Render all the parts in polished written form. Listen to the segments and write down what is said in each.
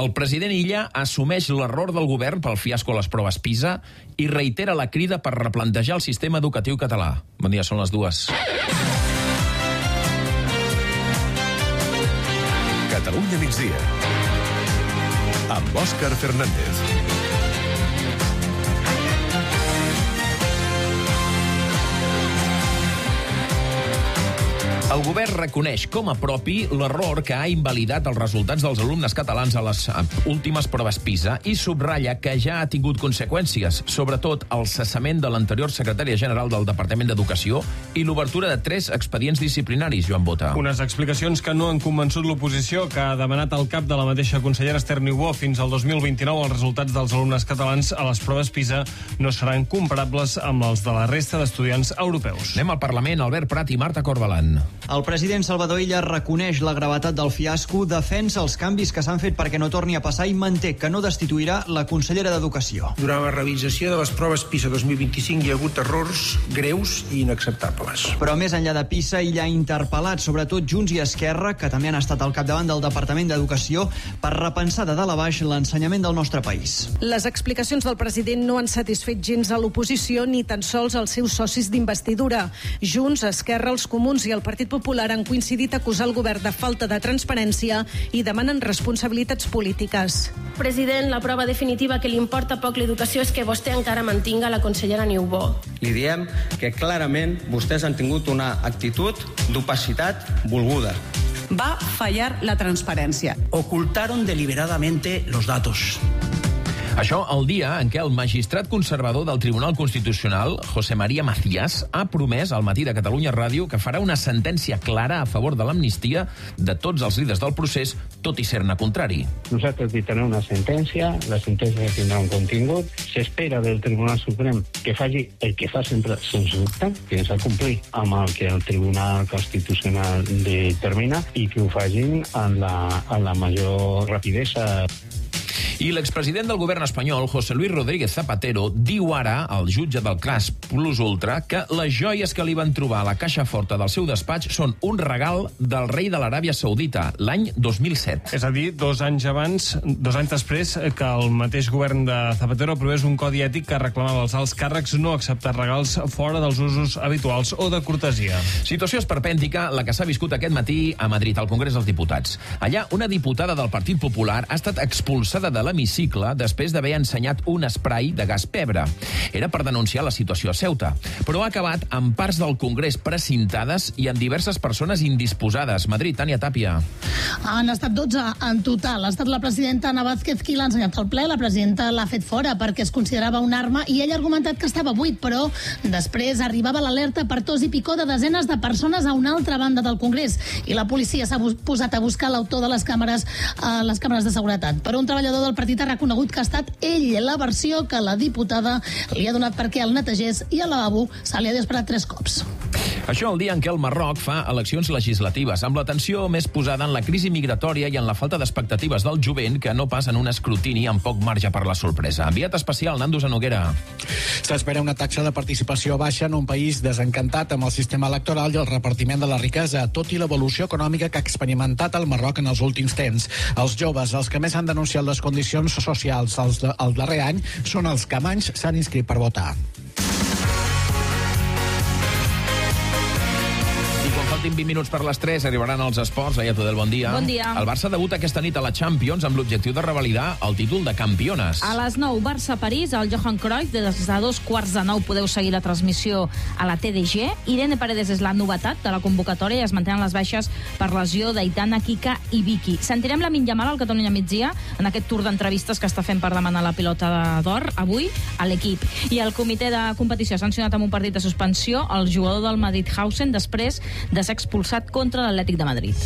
El president Illa assumeix l'error del govern pel fiasco a les proves PISA i reitera la crida per replantejar el sistema educatiu català. Bon dia, són les 2. Catalunya migdia, amb Òscar Fernández. El govern reconeix com a propi l'error que ha invalidat els resultats dels alumnes catalans a les últimes proves PISA i subratlla que ja ha tingut conseqüències, sobretot el cessament de l'anterior secretària general del Departament d'Educació i l'obertura de 3 expedients disciplinaris, Joan Bota. Unes explicacions que no han convençut l'oposició, que ha demanat al cap de la mateixa consellera Esther Niubó. Fins al 2029 els resultats dels alumnes catalans a les proves PISA no seran comparables amb els de la resta d'estudiants europeus. Anem al Parlament, Albert Prat i Marta Corbalan. El president Salvador Illa reconeix la gravetat del fiasco, defensa els canvis que s'han fet perquè no torni a passar i manté que no destituirà la consellera d'Educació. Durant la realització de les proves PISA 2025 hi ha hagut errors greus i inacceptables. Però més enllà de PISA, Illa ha interpel·lat sobretot Junts i Esquerra, que també han estat al capdavant del Departament d'Educació, per repensar de dalt a baix l'ensenyament del nostre país. Les explicacions del president no han satisfet gens a l'oposició ni tan sols als seus socis d'investidura. Junts, Esquerra, els Comuns i el Partit Popular han coincidit a acusar el govern de falta de transparència i demanen responsabilitats polítiques. President, la prova definitiva que li importa poc l'educació és que vostè encara mantinga la consellera Niubó. Li diem que clarament vostès han tingut una actitud d'opacitat volguda. Va fallar la transparencia. Ocultaron deliberadamente los datos. Això el dia en què el magistrat conservador del Tribunal Constitucional, José María Macías, ha promès al Matí de Catalunya Ràdio que farà una sentència clara a favor de l'amnistia de tots els líders del procés, tot i ser-ne contrari. Nosaltres dictarem una sentència, la sentència tindrà un contingut, s'espera del Tribunal Suprem que faci el que fa sempre sens dubte, que és complir amb el que el Tribunal Constitucional determina i que ho facin amb la major rapidesa. I l'expresident del govern espanyol, José Luis Rodríguez Zapatero, diu ara al jutge del cas Plus Ultra que les joies que li van trobar a la caixa forta del seu despatx són un regal del rei de l'Aràbia Saudita, l'any 2007. És a dir, 2 anys després que el mateix govern de Zapatero aprovés un codi ètic que reclamava als alts càrrecs no acceptar regals fora dels usos habituals o de cortesia. Situació esperpèntica la que s'ha viscut aquest matí a Madrid, al Congrés dels Diputats. Allà, una diputada del Partit Popular ha estat expulsada de l'hemicicle després d'haver ensenyat un spray de gas pebre. Era per denunciar la situació a Ceuta, però ha acabat amb parts del Congrés precintades i amb diverses persones indisposades. Madrid, Tània Tàpia. Han estat 12 en total. Ha estat la presidenta Ana Vázquez qui l'ha ensenyat al ple. La presidenta l'ha fet fora perquè es considerava una arma i ella ha argumentat que estava buit, però després arribava l'alerta per tos i picor de desenes de persones a una altra banda del Congrés i la policia s'ha posat a buscar l'autor de les càmeres de seguretat. Però un treballador del partit ha reconegut que ha estat ell la versió que la diputada li ha donat perquè el netegés i al lavabo se li ha disparat 3 cops. Això el dia en què el Marroc fa eleccions legislatives, amb l'atenció més posada en la crisi migratòria i en la falta d'expectatives del jovent que no pas en un escrutini amb poc marge per la sorpresa. Enviat especial, Nando Zanoguera. S'espera una taxa de participació baixa en un país desencantat amb el sistema electoral i el repartiment de la riquesa, tot i l'evolució econòmica que ha experimentat el Marroc en els últims temps. Els joves, els que més han denunciat les condicions socials el darrer any, són els que menys s'han inscrit per votar. Faltin 20 minuts per les 3, arribaran els esports. Laia Tudel, bon dia. Bon dia. El Barça debuta aquesta nit a la Champions amb l'objectiu de revalidar el títol de campiones. A les 9, Barça-París, al Johan Cruyff, des de 8:15 podeu seguir la transmissió a la TDG. Irene Paredes és la novetat de la convocatòria i es mantenen les baixes per lesió d'Aitana, Kika i Vicky. Sentirem la Yamal al Catalunya migdia en aquest tour d'entrevistes que està fent per demanar la pilota d'or avui a l'equip. I el comitè de competició ha sancionat amb un partit de suspensió el jugador del Madridhausen després de ser expulsat contra l'Atlètic de Madrid.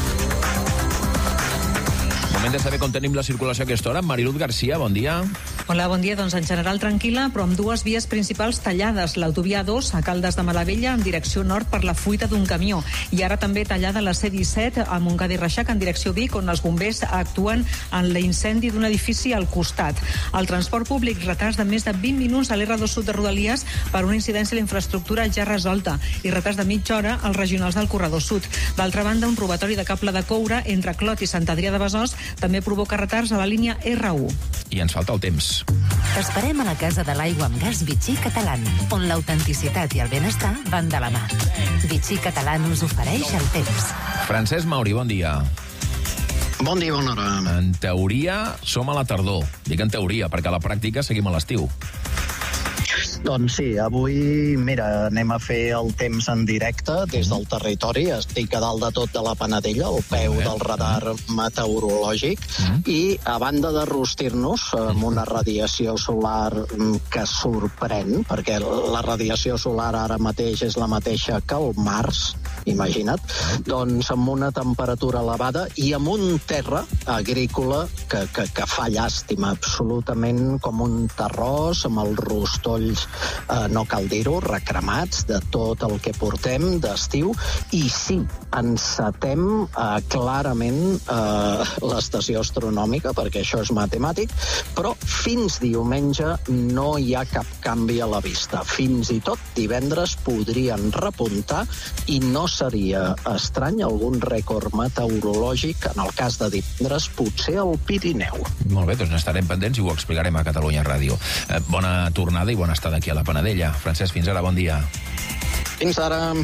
Moment de saber com tenim la circulació a aquesta hora. Mariluz García, bon dia. Hola, bon dia. Doncs en general tranquil·la, però amb dues vies principals tallades. L'autovia 2 a Caldes de Malavella en direcció nord per la fuita d'un camió. I ara també tallada la C-17 a Montcada i Reixac en direcció Vic, on els bombers actuen en l'incendi d'un edifici al costat. El transport públic, retards de més de 20 minuts a l'R2 Sud de Rodalies per una incidència a la infraestructura ja resolta i retards de mitja hora als regionals del Corredor Sud. D'altra banda, un robatori de cable de coure entre Clot i Sant Adrià de Besòs també provoca retards a la línia R1. I ens falta el temps. T'esperem a la Casa de l'Aigua amb Gas Vichy Catalán, on l'autenticitat i el benestar van de la mà. Vichy Catalán us ofereix el temps. Francesc Mauri, bon dia. Bon dia, bona hora. En teoria som a la tardor. Dic en teoria, perquè a la pràctica seguim a l'estiu. Doncs sí, avui, mira, anem a fer el temps en directe des del territori. Estic a dalt de tot de la Panadella, al peu del radar meteorològic, i a banda de rostir-nos amb una radiació solar que sorprèn, perquè la radiació solar ara mateix és la mateixa que al març, imagina't, doncs amb una temperatura elevada i amb un terra agrícola que fa llàstima, absolutament com un terròs, amb els rostolls, no cal dir-ho, recremats de tot el que portem d'estiu, i sí, encetem clarament l'estació astronòmica, perquè això és matemàtic, però fins diumenge no hi ha cap canvi a la vista. Fins i tot divendres podrien repuntar i no seria estrany algun rècord meteorològic, en el cas de divendres, potser al Pirineu. Molt bé, doncs n'estarem pendents i ho explicarem a Catalunya Ràdio. Bona tornada i bona estada aquí a la Panadella. Francesc, fins ara, bon dia. Fins ara.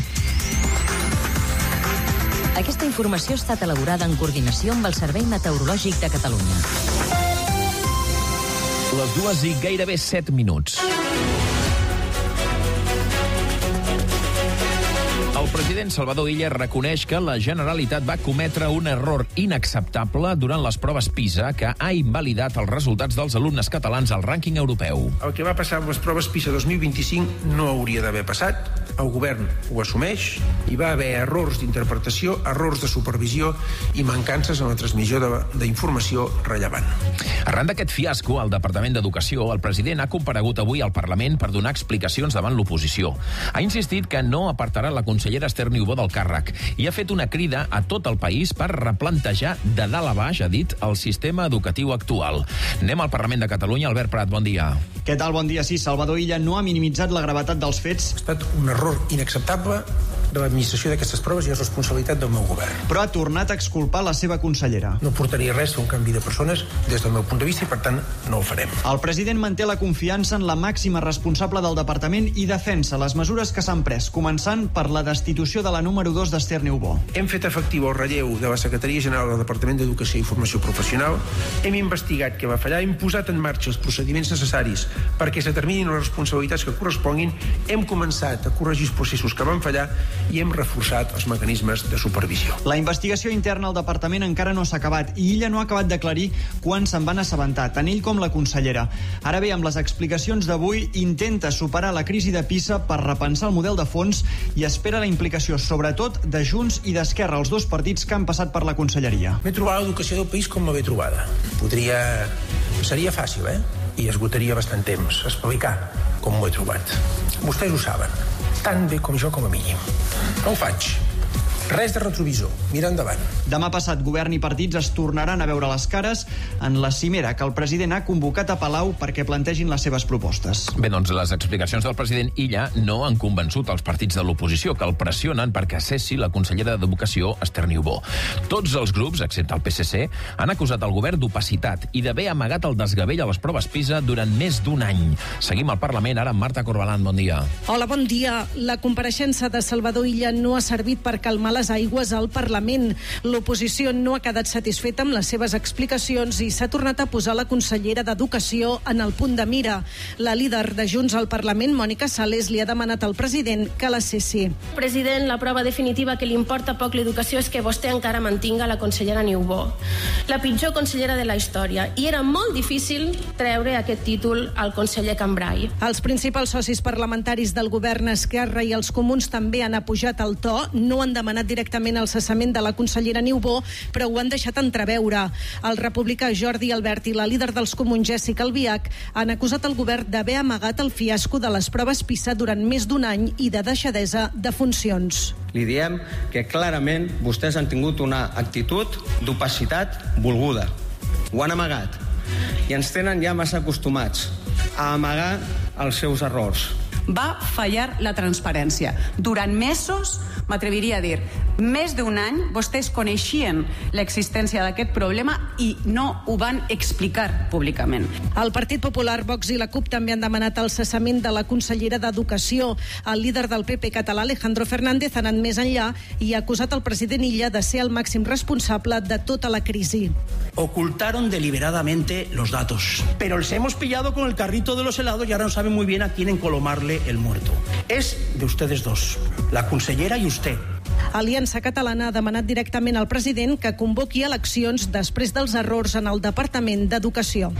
Aquesta informació ha estat elaborada en coordinació amb el Servei Meteorològic de Catalunya. Les 2 i gairebé 7 minuts. El president Salvador Illa reconeix que la Generalitat va cometre un error inacceptable durant les proves PISA que ha invalidat els resultats dels alumnes catalans al rànquing europeu. El que va passar amb les proves PISA 2025 no hauria d'haver passat. El govern ho assumeix. Hi va haver errors d'interpretació, errors de supervisió i mancances en la transmissió d'informació rellevant. Arran d'aquest fiasco, al Departament d'Educació, el president ha comparegut avui al Parlament per donar explicacions davant l'oposició. Ha insistit que no apartarà la consellera Esther Niubó del càrrec i ha fet una crida a tot el país per replantejar de dalt a baix, ha dit, el sistema educatiu actual. Anem al Parlament de Catalunya. Albert Prat, bon dia. Què tal? Bon dia. Sí, Salvador Illa no ha minimitzat la gravetat dels fets. Ha estat un error inacceptable de l'administració d'aquestes proves i és responsabilitat del meu govern. Però ha tornat a exculpar la seva consellera. No portaria res a un canvi de persones des del meu punt de vista i, per tant, no ho farem. El president manté la confiança en la màxima responsable del departament i defensa les mesures que s'han pres, començant per la destitució de la número 2 d'Esther Niubó. Hem fet efectiu el relleu de la Secretaria General del Departament d'Educació i Formació Professional, hem investigat què va fallar, hem posat en marxa els procediments necessaris perquè es determinin les responsabilitats que corresponguin, hem començat a corregir els processos que van fallar i hem reforçat els mecanismes de supervisió. La investigació interna al departament encara no s'ha acabat i Illa no ha acabat d'aclarir quan se'n van assabentar, tant ell com la consellera. Ara bé, amb les explicacions d'avui, intenta superar la crisi de PISA per repensar el model de fons i espera la implicació, sobretot, de Junts i d'Esquerra, els dos partits que han passat per la conselleria. M'he trobat l'educació del país com l'he trobada. Seria fàcil, I esgotaria bastant temps explicar com ho he trobat. Vostès ho saben, tan bé com jo com a mínim. No ho faig. Res de retrovisor, mira endavant. Demà passat, govern i partits es tornaran a veure les cares en la cimera que el president ha convocat a Palau perquè plantegin les seves propostes. Bé, doncs les explicacions del president Illa no han convençut els partits de l'oposició, que el pressionen perquè cessi la consellera d'Educació, Esther Niubó. Tots els grups, excepte el PSC, han acusat el govern d'opacitat i d'haver amagat el desgavell a les proves PISA durant més d'un any. Seguim al Parlament, ara amb Marta Corbalan, bon dia. Hola, bon dia. La compareixença de Salvador Illa no ha servit per calmar les aigües al Parlament. L'oposició no ha quedat satisfeta amb les seves explicacions i s'ha tornat a posar la consellera d'Educació en el punt de mira. La líder de Junts al Parlament, Mònica Sales, li ha demanat al president que la cessi. President, la prova definitiva que li importa poc l'educació és que vostè encara mantinga la consellera Niubó, la pitjor consellera de la història, i era molt difícil treure aquest títol al conseller Cambray. Els principals socis parlamentaris del govern, Esquerra i els Comuns, també han apujat el to, no han demanat directament el cessament de la consellera Niubó, però ho han deixat entreveure. El republicà Jordi Albert i la líder dels Comuns, Jessica Albiach, han acusat el govern d'haver amagat el fiasco de les proves PISA durant més d'un any i de deixadesa de funcions. Li diem que clarament vostès han tingut una actitud d'opacitat volguda. Ho han amagat i ens tenen ja massa acostumats a amagar els seus errors. Va fallar la transparència. Durant mesos, m'atreviria a dir, més d'un any, vostès coneixien l'existència d'aquest problema i no ho van explicar públicament. El Partit Popular, Vox i la CUP també han demanat el cessament de la consellera d'Educació. El líder del PP català, Alejandro Fernández, ha anat més enllà i ha acusat el president Illa de ser el màxim responsable de tota la crisi. Ocultaron deliberadamente los datos, pero les hemos pillado con el carrito de los helados y ahora no saben muy bien a quién encolomarle el muerto. Es de ustedes dos, la consellera y usted. Aliança Catalana ha demanat directament al president que convoqui eleccions després dels errors en el Departament d'Educació.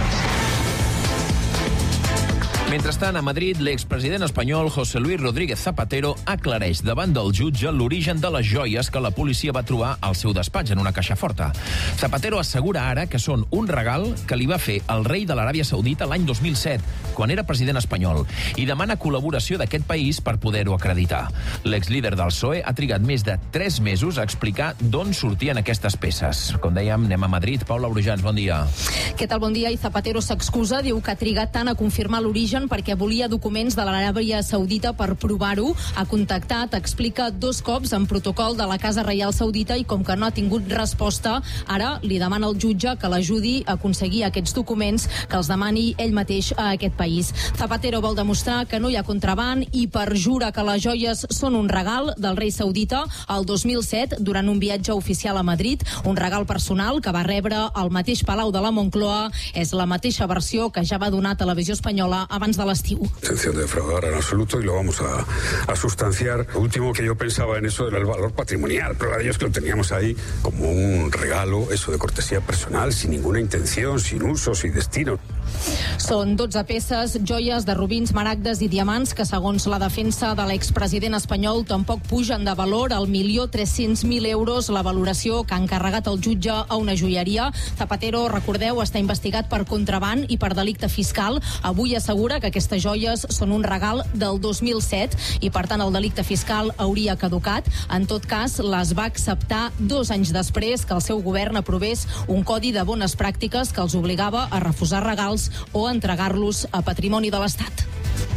Mentrestant, a Madrid, l'expresident espanyol José Luis Rodríguez Zapatero aclareix davant del jutge l'origen de les joies que la policia va trobar al seu despatx en una caixa forta. Zapatero assegura ara que són un regal que li va fer el rei de l'Aràbia Saudita l'any 2007, quan era president espanyol, i demana col·laboració d'aquest país per poder-ho acreditar. L'exlíder del PSOE ha trigat més de 3 mesos a explicar d'on sortien aquestes peces. Com dèiem, anem a Madrid. Paula Brujans, bon dia. Què tal, bon dia? I Zapatero s'excusa, diu que ha trigat tant a confirmar l'origen perquè volia documents de l'Aràbia Saudita per provar-ho. Ha contactat, explica 2 cops en protocol de la Casa Reial Saudita i com que no ha tingut resposta, ara li demana al jutge que l'ajudi a aconseguir aquests documents, que els demani ell mateix a aquest país. Zapatero vol demostrar que no hi ha contraban i perjura que les joies són un regal del rei saudita el 2007 durant un viatge oficial a Madrid, un regal personal que va rebre al mateix Palau de la Moncloa. És la mateixa versió que ja va donar Televisió Espanyola abans de l'estiu. Intención de defraudar en absoluto y lo vamos a sustanciar. Lo último que yo pensaba en eso era el valor patrimonial, pero la de ellos que lo teníamos ahí como un regalo, eso de cortesía personal, sin ninguna intención, sin uso, sin destino. Són 12 peces, joies de rubins, maragdes i diamants que, segons la defensa de l'expresident espanyol, tampoc pugen de valor al 1.300.000 euros la valoració que ha encarregat el jutge a una joieria. Zapatero, recordeu, està investigat per contraban i per delicte fiscal. Avui assegura que aquestes joies són un regal del 2007 i, per tant, el delicte fiscal hauria caducat. En tot cas, les va acceptar 2 anys després que el seu govern aprovés un codi de bones pràctiques que els obligava a refusar regals o entregar-los a patrimoni de l'Estat.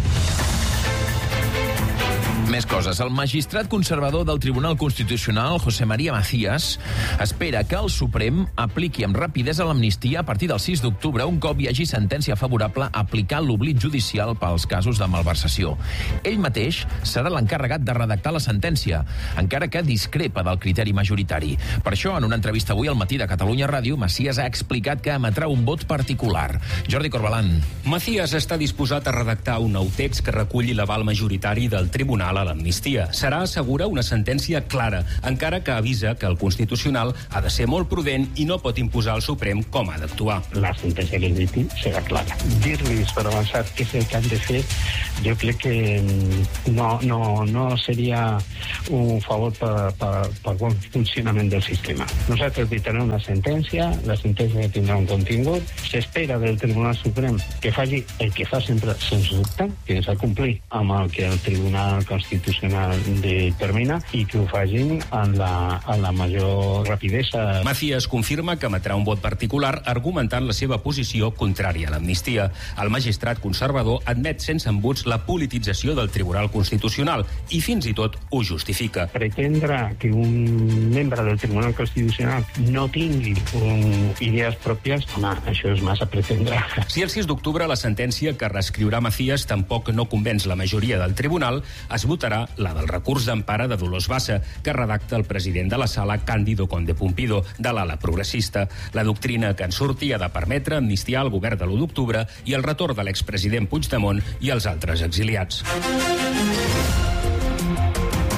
Més coses. El magistrat conservador del Tribunal Constitucional, José María Macías, espera que el Suprem apliqui amb rapidesa l'amnistia a partir del 6 d'octubre, un cop hi hagi sentència favorable a aplicar l'oblit judicial pels casos de malversació. Ell mateix serà l'encarregat de redactar la sentència, encara que discrepa del criteri majoritari. Per això, en una entrevista avui al Matí de Catalunya Ràdio, Macías ha explicat que emetrà un vot particular. Jordi Corbalan. Macías està disposat a redactar un nou text que reculli l'aval majoritari del Tribunal a l'amnistia. Serà, assegura, una sentència clara, encara que avisa que el Constitucional ha de ser molt prudent i no pot imposar al Suprem com ha d'actuar. La sentència que emiti serà clara. Dir-los per avançat què és el que han de fer, jo crec que no seria un favor per bon funcionament del sistema. Nosaltres dictarem una sentència, la sentència tindrà un contingut, s'espera del Tribunal Suprem que faci el que fa sempre sens dubte, que és complir amb el que el Tribunal Constitucional determina i que ho facin en la major rapidesa. Macías confirma que emetrà un vot particular argumentant la seva posició contrària a l'amnistia. El magistrat conservador admet sense embuts la politització del Tribunal Constitucional i fins i tot ho justifica. Pretendre que un membre del Tribunal Constitucional no tingui idees pròpies, home, això és massa pretendre. Si el 6 d'octubre la sentència que reescriurà Macías tampoc no convenç la majoria del tribunal, es votarà la del recurs d'empara de Dolors Bassa, que redacta el president de la sala, Cándido Conde Pumpido, de l'ala progressista. La doctrina que en surti ha de permetre amnistiar el govern de l'1 d'octubre i el retorn de l'expresident Puigdemont i els altres exiliats.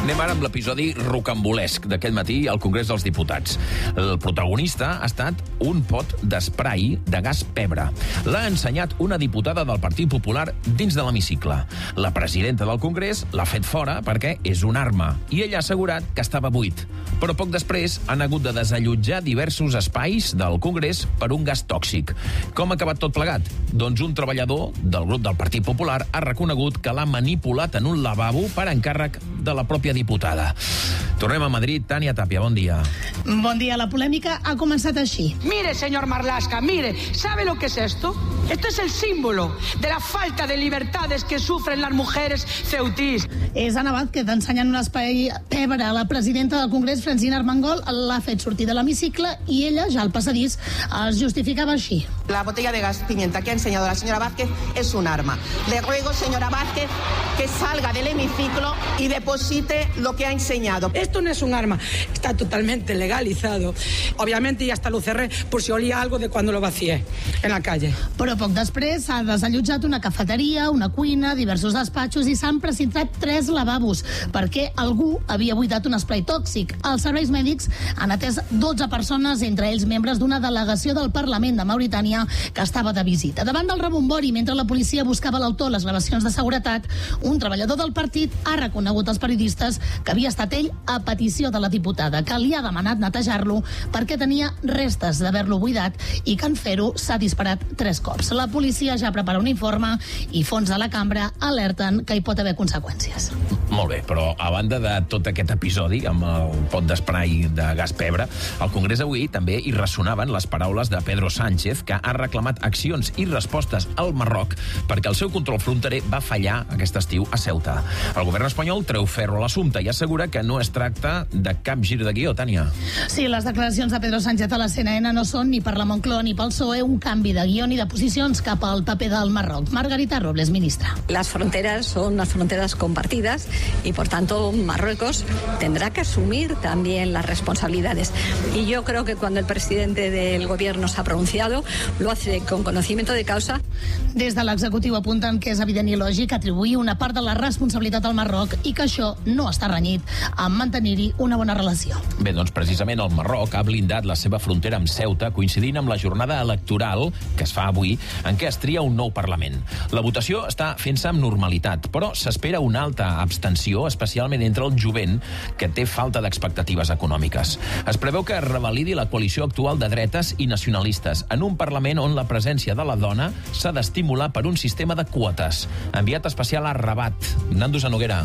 Anem ara amb l'episodi rocambolesc d'aquest matí al Congrés dels Diputats. El protagonista ha estat un pot d'esprai de gas pebre. L'ha ensenyat una diputada del Partit Popular dins de l'hemicicle. La presidenta del Congrés l'ha fet fora perquè és una arma i ella ha assegurat que estava buit. Però poc després han hagut de desallotjar diversos espais del Congrés per un gas tòxic. Com ha acabat tot plegat? Doncs un treballador del grup del Partit Popular ha reconegut que l'ha manipulat en un lavabo per encàrrec de la pròpia diputada. Tornem a Madrid. Tània Tàpia, bon dia. Bon dia. La polèmica ha començat així. Mire, señor Marlaska, mire, ¿sabe lo que es esto? Esto es el símbolo de la falta de libertades que sufren las mujeres ceutís. És Ana Vázquez ensenyant un espai pebre a la presidenta del Congrés, Francina Armengol, l'ha fet sortir de l'hemicicle i ella, ja al passadís, es justificava així. La botella de gas pimienta que ha enseñado la señora Vázquez es un arma. Le ruego, señora Vázquez, que salga del hemiciclo y deposite lo que ha enseñado. Esto no es un arma, está totalmente legalizado. Obviamente ya hasta lo cerré por si olía algo de cuando lo vacié en la calle. Però poc després s'ha desallotjat una cafeteria, una cuina, diversos despatxos i s'han precintat 3 lavabos perquè algú havia buidat un espai tòxic. Els serveis mèdics han atès 12 persones, entre ells membres d'una delegació del Parlament de Mauritània que estava de visita. Davant del rebombori, mentre la policia buscava l'autor a les gravacions de seguretat, un treballador del partit ha reconegut als periodistes que havia estat ell a petició de la diputada, que li ha demanat netejar-lo perquè tenia restes d'haver-lo buidat i que en fer-ho s'ha disparat 3 cops. La policia ja prepara un informe i fons de la cambra alerten que hi pot haver conseqüències. Molt bé, però a banda de tot aquest episodi amb el pot d'esprai de gas pebre, al Congrés avui també hi ressonaven les paraules de Pedro Sánchez, que ha reclamat accions i respostes al Marroc perquè el seu control fronterer va fallar aquest estiu a Ceuta. El govern espanyol treu ferro a l'assumpte i assegura que no es tracta de cap gir de guió, Tània. Sí, les declaracions de Pedro Sánchez a la CNN no són ni per la Moncloa ni pel PSOE un canvi de guió ni de posicions cap al paper del Marroc. Margarita Robles, ministra. Las fronteras son unas fronteras compartidas y, por tanto, Marruecos tendrá que asumir también las responsabilidades. Y yo creo que cuando el presidente del gobierno se ha pronunciado, lo hace con conocimiento de causa. Des de l'executiu apunten que és evident i lògic atribuir una part de la responsabilitat al Marroc i que això no està renyit amb mantenir-hi una bona relació. Bé, doncs precisament el Marroc ha blindat la seva frontera amb Ceuta coincidint amb la jornada electoral que es fa avui en què es tria un nou Parlament. La votació està fent-se amb normalitat, però s'espera una alta abstenció, especialment entre el jovent, que té falta d'expectatives econòmiques. Es preveu que es revalidi la coalició actual de dretes i nacionalistes en un Parlament on la presència de la dona s'ha d'estimular per un sistema de quotes. Enviat especial a Rabat. Nando Zanoguera.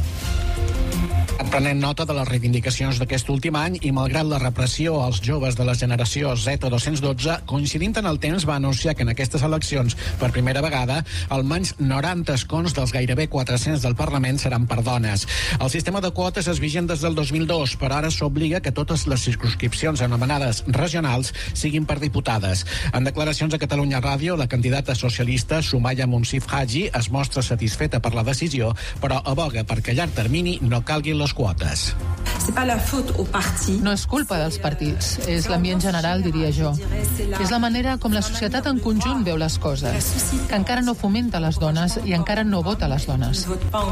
Prenent nota de les reivindicacions d'aquest últim any i malgrat la repressió als joves de la generació Z212, coincidint en el temps, va anunciar que en aquestes eleccions, per primera vegada, almenys 90 escons dels gairebé 400 del Parlament seran per dones. El sistema de quotes és vigent des del 2002, però ara s'obliga que totes les circumscripcions anomenades regionals siguin per diputades. En declaracions a Catalunya Ràdio, la candidata socialista Sumaya Munsif Haji es mostra satisfeta per la decisió, però aboga perquè a llarg termini no calguin les quotes. No és culpa dels partits, és l'ambient general, diria jo. És la manera com la societat en conjunt veu les coses, que encara no fomenta les dones i encara no vota les dones.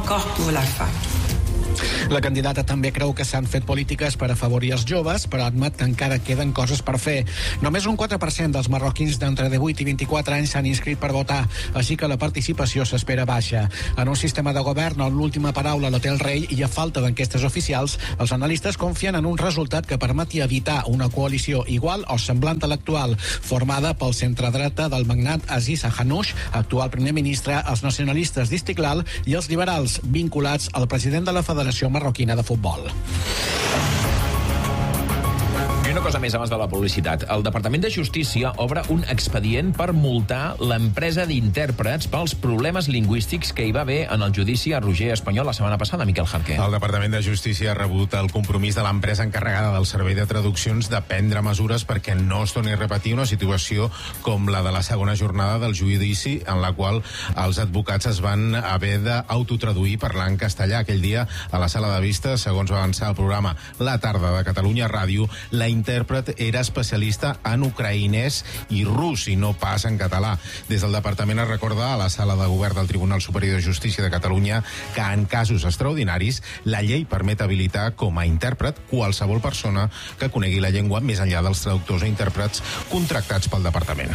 La candidata també creu que s'han fet polítiques per afavorir els joves, però admet que encara queden coses per fer. Només un 4% dels marroquins d'entre 18 i 24 anys s'han inscrit per votar, així que la participació s'espera baixa. En un sistema de govern on l'última paraula la té el rei i a falta d'enquestes oficials, els analistes confien en un resultat que permeti evitar una coalició igual o semblant a l'actual, formada pel centredreta del magnat Aziz Hanouch, actual primer ministre, els nacionalistes d'Istiklal i els liberals vinculats al president de la Federació Marroquina de Futbol. I una cosa més abans de la publicitat. El Departament de Justícia obre un expedient per multar l'empresa d'intèrprets pels problemes lingüístics que hi va haver en el judici a Roger Espanyol la setmana passada, Miquel Jarquer. El Departament de Justícia ha rebut el compromís de l'empresa encarregada del servei de traduccions de prendre mesures perquè no es torni a repetir una situació com la de la segona jornada del judici en la qual els advocats es van haver d'autotraduir parlant castellà. Aquell dia, a la sala de vista, segons va avançar el programa La Tarda de Catalunya Ràdio, la interpretació intèrpret era especialista en ucraïnès i rus, i no pas en català. Des del departament es recorda a la sala de govern del Tribunal Superior de Justícia de Catalunya que en casos extraordinaris la llei permet habilitar com a intèrpret qualsevol persona que conegui la llengua més enllà dels traductors o intèrprets contractats pel departament.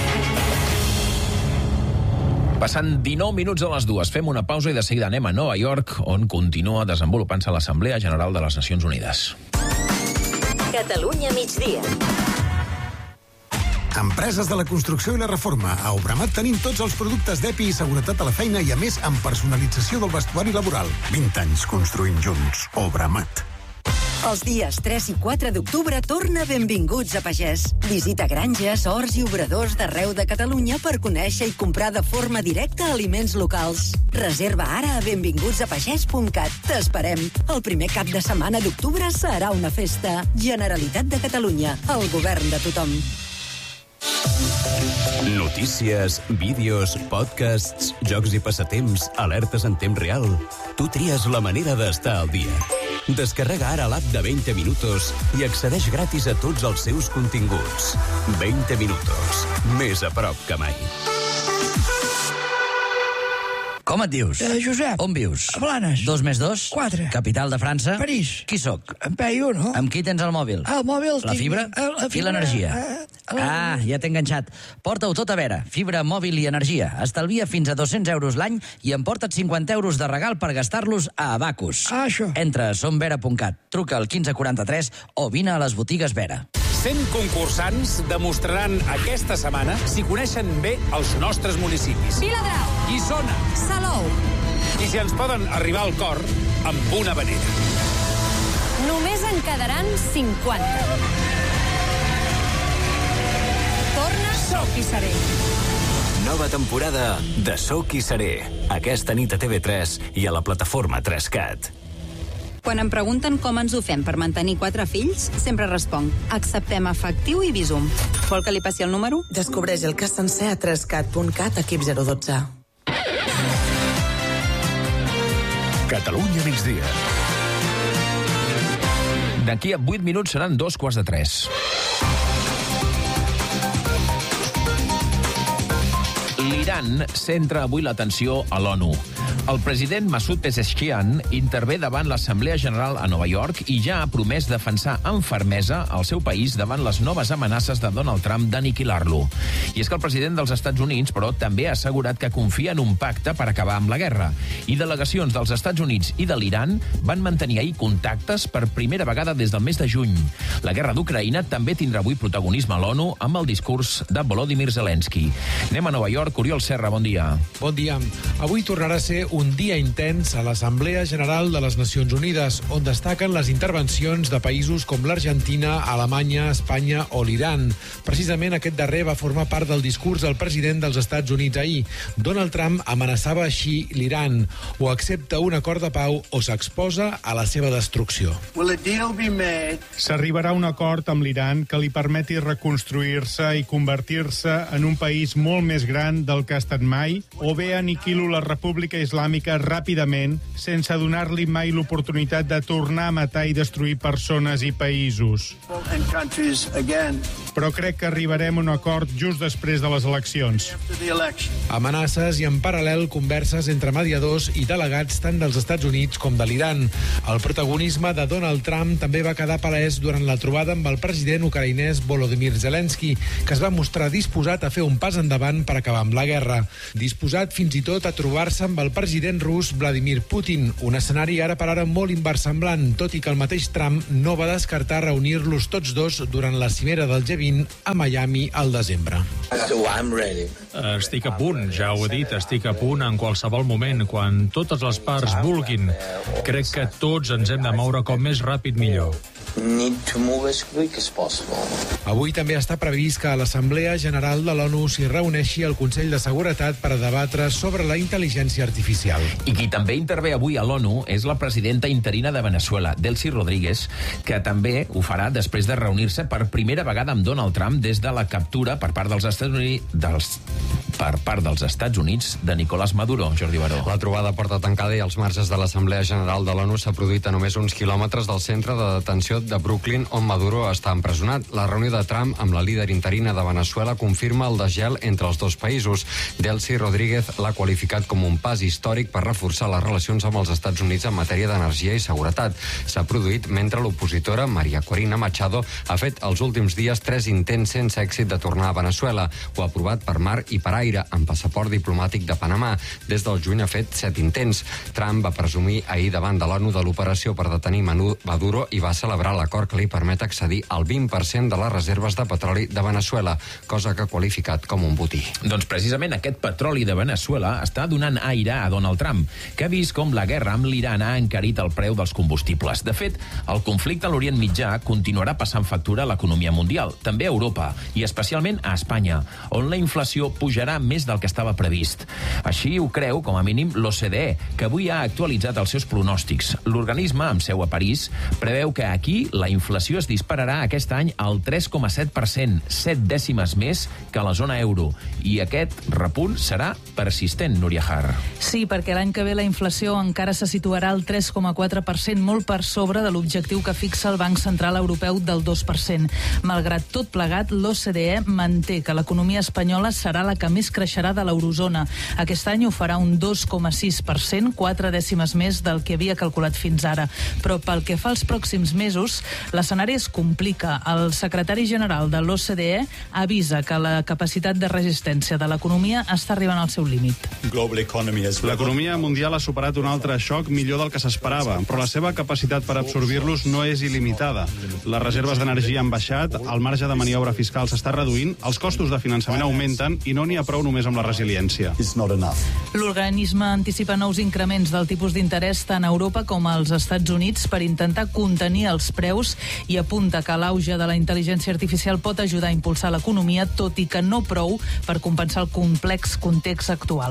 Passant 19 minuts a les 2, fem una pausa i de seguida anem a Nova York, on continua desenvolupant-se l'Assemblea General de les Nacions Unides. Catalunya migdia. Empreses de la construcció i la reforma. A Obramat tenim tots els productes d'EPI i seguretat a la feina i, a més, amb personalització del vestuari laboral. 20 anys construint junts. Obramat. Els dies 3 i 4 d'octubre torna Benvinguts a Pagès. Visita granges, horts i obradors d'arreu de Catalunya per conèixer i comprar de forma directa aliments locals. Reserva ara a benvingutsapagès.cat. T'esperem. El primer cap de setmana d'octubre serà una festa. Generalitat de Catalunya. El govern de tothom. Notícies, vídeos, podcasts, jocs i passatemps, alertes en temps real. Tu tries la manera d'estar al dia. Descarrega ara l'app de 20 Minutos i accedeix gratis a tots els seus continguts. 20 Minutos. Més a prop que mai. Com et dius? Josep. On vius? A Blanes. 2 més 2? 4. Capital de França? París. Qui sóc? En Peyu, no? Amb qui tens el mòbil? El mòbil... La fibra? I l'energia? Ja t'he enganxat. Porta-ho tot a veure. Fibra, mòbil i energia. Estalvia fins a 200 euros l'any i emporta't 50 euros de regal per gastar-los a Abacus. Això. Entra a somvera.cat, truca al 1543 o vine a les botigues Vera. 100 concursants demostraran aquesta setmana si coneixen bé els nostres municipis. Viladrau. Guissona. Salou. I si ens poden arribar al cor amb una vanera. Només en quedaran 50. Torna Soc i Seré. Nova temporada de Soc i Seré. Aquesta nit a TV3 i a la plataforma 3Cat. Quan em pregunten com ens ho fem per mantenir 4 fills, sempre responc: acceptem efectiu i Bizum. Vol que li passi el número? Descobreix el cas sencer a 3cat.cat, equip 012. Catalunya migdia. D'aquí a 8 minuts seran 2:15. L'Iran centra avui l'atenció a l'ONU. El president Masoud Pezeshkian intervé davant l'Assemblea General a Nova York i ja ha promès defensar amb fermesa el seu país davant les noves amenaces de Donald Trump d'aniquilar-lo. I és que el president dels Estats Units, però, també ha assegurat que confia en un pacte per acabar amb la guerra. I delegacions dels Estats Units i de l'Iran van mantenir ahir contactes per primera vegada des del mes de juny. La guerra d'Ucraïna també tindrà avui protagonisme a l'ONU amb el discurs de Volodymyr Zelensky. Anem a Nova York. Oriol Serra, bon dia. Bon dia. Avui tornarà a ser un dia intens a l'Assemblea General de les Nacions Unides, on destaquen les intervencions de països com l'Argentina, Alemanya, Espanya o l'Iran. Precisament aquest darrer va formar part del discurs del president dels Estats Units ahir. Donald Trump amenaçava així l'Iran: o accepta un acord de pau o s'exposa a la seva destrucció. S'arribarà a un acord amb l'Iran que li permeti reconstruir-se i convertir-se en un país molt més gran del que ha estat mai, o bé aniquilo la República Islàmica ràpidament, sense donar-li mai l'oportunitat de tornar a matar i destruir persones i països. Però crec que arribarem a un acord just després de les eleccions. Amenaces i, en paral·lel, converses entre mediadors i delegats tant dels Estats Units com de l'Iran. El protagonisme de Donald Trump també va quedar palès durant la trobada amb el president ucraïnès Volodymyr Zelensky, que es va mostrar disposat a fer un pas endavant per acabar amb la guerra. Disposat fins i tot a trobar-se amb el president rus Vladimir Putin, un escenari ara per ara molt inversemblant, tot i que el mateix Trump no va descartar reunir-los tots dos durant la cimera del G20 a Miami al desembre. Estic a punt, ja ho he dit, estic a punt en qualsevol moment, quan totes les parts vulguin. Crec que tots ens hem de moure com més ràpid millor. Avui també està previst que a l'Assemblea General de l'ONU s'hi reuneixi el Consell de Seguretat per a debatre sobre la intel·ligència artificial. I qui també intervé avui a l'ONU és la presidenta interina de Venezuela, Delcy Rodríguez, que també ho farà després de reunir-se per primera vegada amb Donald Trump des de la captura per part dels Estats Units per part dels Estats Units de Nicolás Maduro. Jordi Baró. La trobada a porta tancada i als marges de l'Assemblea General de l'ONU s'ha produït a només uns quilòmetres del centre de detenció de Brooklyn, on Maduro està empresonat. La reunió de Trump amb la líder interina de Veneçuela confirma el desgel entre els dos països. Delcy Rodríguez l'ha qualificat com un pas històric per reforçar les relacions amb els Estats Units en matèria d'energia i seguretat. S'ha produït mentre l'opositora María Corina Machado ha fet els últims dies 3 intents sense èxit de tornar a Veneçuela. Ho ha provat per mar i per aire, amb passaport diplomàtic de Panamà. Des del juny ha fet 7 intents. Trump va presumir ahir davant de l'ONU de l'operació per detenir Maduro i va celebrar l'acord que li permet accedir al 20% de les reserves de petroli de Veneçuela, cosa que ha qualificat com un botí. Doncs precisament aquest petroli de Veneçuela està donant aire a Donald Trump, que ha vist com la guerra amb l'Iran ha encarit el preu dels combustibles. De fet, el conflicte a l'Orient Mitjà continuarà passant factura a l'economia mundial, també a Europa, i especialment a Espanya, on la inflació pujarà més del que estava previst. Així ho creu, com a mínim, l'OCDE, que avui ha actualitzat els seus pronòstics. L'organisme, amb seu a París, preveu que aquí la inflació es dispararà aquest any al 3,7%, 7 dècimes més que a la zona euro. I aquest repunt serà persistent, Núria Har. Sí, perquè l'any que ve la inflació encara se situarà al 3,4%, molt per sobre de l'objectiu que fixa el Banc Central Europeu del 2%. Malgrat tot plegat, l'OCDE manté que l'economia espanyola serà la que més creixerà de l'eurozona. Aquest any ho farà un 2,6%, 4 dècimes més del que havia calculat fins ara. Però pel que fa als pròxims mesos, l'escenari es complica. El secretari general de l'OCDE avisa que la capacitat de resistència de l'economia està arribant al seu límit. L'economia mundial ha superat un altre xoc millor del que s'esperava, però la seva capacitat per absorbir-los no és il·limitada. Les reserves d'energia han baixat, el marge de maniobra fiscal s'està reduint, els costos de finançament augmenten i no n'hi ha prou només amb la resiliència. L'organisme anticipa nous increments del tipus d'interès tant a Europa com als Estats Units per intentar contenir els preus i apunta que l'auge de la intel·ligència artificial pot ajudar a impulsar l'economia, tot i que no prou per compensar el complex context actual.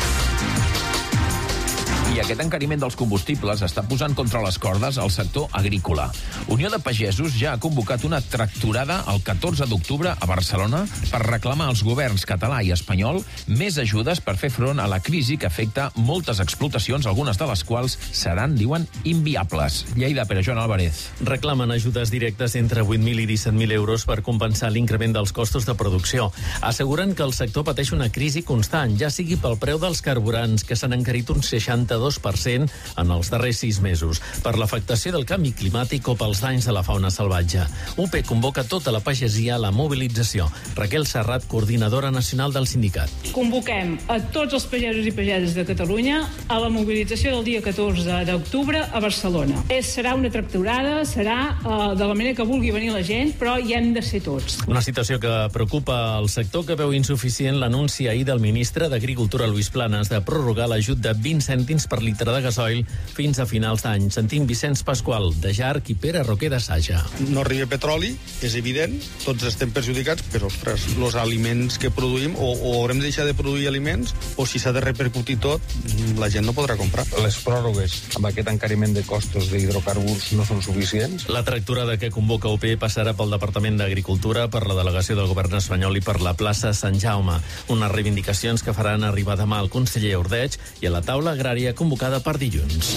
I aquest encariment dels combustibles està posant contra les cordes al sector agrícola. Unió de Pagesos ja ha convocat una tractorada el 14 d'octubre a Barcelona per reclamar als governs català i espanyol més ajudes per fer front a la crisi que afecta moltes explotacions, algunes de les quals seran, diuen, inviables. Lleida, Pere Joan Álvarez. Reclamen ajudes directes entre 8.000 i 17.000 euros per compensar l'increment dels costos de producció. Asseguren que el sector pateix una crisi constant, ja sigui pel preu dels carburants, que s'han encarit un 62% en els darrers 6 mesos, per l'afectació del canvi climàtic o pels danys de la fauna salvatge. UP convoca tota la pagesia a la mobilització. Raquel Serrat, coordinadora nacional del sindicat. Convoquem a tots els pagesos i pageses de Catalunya a la mobilització del dia 14 d'octubre a Barcelona. Serà una tractorada, serà de la manera que vulgui venir la gent, però hi hem de ser tots. Una situació que preocupa el sector, que veu insuficient l'anunci ahir del ministre d'Agricultura, Luis Planas, de prorrogar l'ajut de 20 cèntims per litre de gasoil fins a finals d'any. Sentim Vicenç Pasqual, de Jarc, i Pere Roquer, de Saja. No arriba petroli, és evident, tots estem perjudicats, però, ostres, els aliments que produïm, o haurem de deixar de produir aliments, o si s'ha de repercutir tot, la gent no podrà comprar. Les pròrrogues amb aquest encariment de costos d'hidrocarburs no són suficients. La tractorada que convoca UP passarà pel Departament d'Agricultura, per la delegació del govern espanyol i per la plaça Sant Jaume. Unes reivindicacions que faran arribar demà al conseller Ordeig i a la taula agrària convocada per dilluns.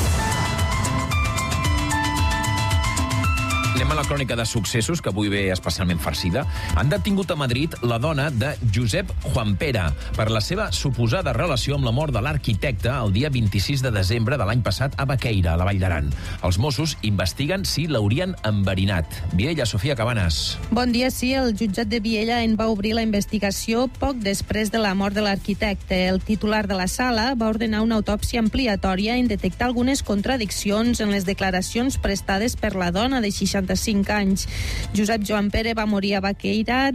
Anem a la crònica de successos, que avui ve especialment farcida. Han detingut a Madrid la dona de Josep Juanpere per la seva suposada relació amb la mort de l'arquitecte el dia 26 de desembre de l'any passat a Baqueira, a la Vall d'Aran. Els Mossos investiguen si l'haurien enverinat. Viella, Sofia Cabanes. Bon dia, sí. El jutjat de Viella en va obrir la investigació poc després de la mort de l'arquitecte. El titular de la sala va ordenar una autòpsia ampliatòria en detectar algunes contradiccions en les declaracions prestades per la dona de 65 anys. Josep Juanpere va morir a Baqueira